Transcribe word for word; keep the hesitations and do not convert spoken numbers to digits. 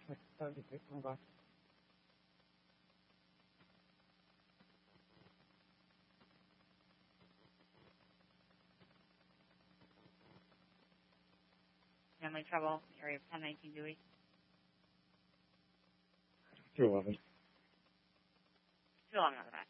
That would be great. Oh, gosh. Family trouble, area of ten nineteen Dewey. two eleven. two eleven on the back.